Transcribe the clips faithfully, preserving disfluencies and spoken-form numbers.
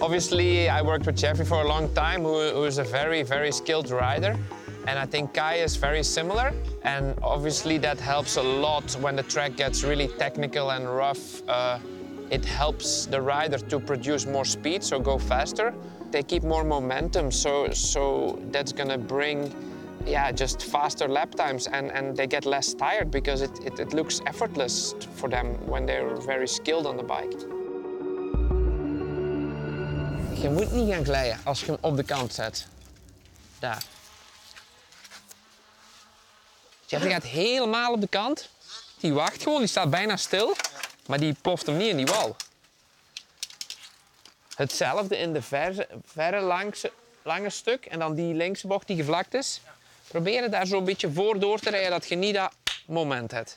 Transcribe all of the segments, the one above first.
Obviously, I worked with Jeffrey for a long time, who, who is a very, very skilled rider. And I think Kai is very similar. And obviously that helps a lot when the track gets really technical and rough. Uh, it helps the rider to produce more speed, so go faster. They keep more momentum, so, so that's gonna bring yeah, just faster lap times, and, and they get less tired because it, it, it looks effortless for them when they're very skilled on the bike. Je moet niet gaan glijden als je hem op de kant zet. Daar. Jeffrey gaat helemaal op de kant. Die wacht gewoon, die staat bijna stil. Maar die ploft hem niet in die wal. Hetzelfde in de verre, verre langse, lange stuk en dan die linkse bocht die gevlakt is. Probeer daar zo'n beetje voor door te rijden dat je niet dat moment hebt.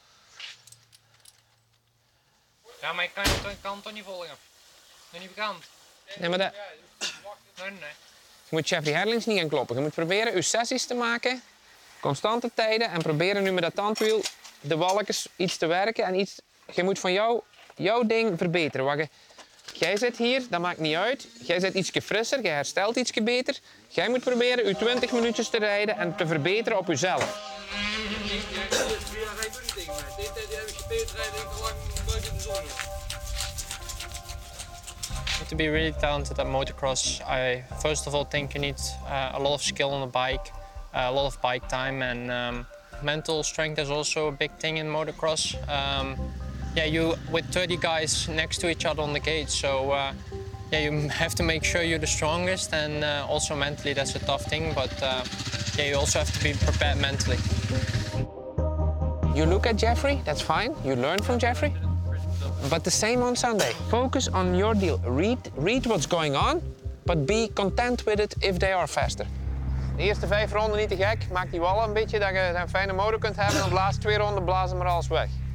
Ja, maar ik kan je kan toch niet volgen. Nog niet bekend. Nee, maar dat... Nee, nee. Je moet Jeffrey Herlings niet gaan kloppen. Je moet proberen je sessies te maken, constante tijden en proberen nu met dat tandwiel de walkjes iets te werken en iets... Je moet van jou, jouw ding verbeteren. Wat je... Jij zit hier, dat maakt niet uit. Jij zit ietsje frisser, jij herstelt ietsje beter. Jij moet proberen je twintig minuutjes te rijden en te verbeteren op jezelf. To be really talented at motocross, I first of all think you need uh, a lot of skill on the bike, uh, a lot of bike time, and um, mental strength is also a big thing in motocross. Um, yeah, you with thirty guys next to each other on the gate, so uh, yeah, you have to make sure you're the strongest, and uh, also mentally that's a tough thing. But uh, yeah, you also have to be prepared mentally. You look at Jeffrey, that's fine. You learn from Jeffrey. But the same on Sunday. Focus on your deal. Read, read what's going on, but be content with it if they are faster. De eerste vijf ronden niet te gek. Maak die wallen een beetje dat je een fijne motor kunt hebben. En op de laatste twee ronden blazen maar alles weg.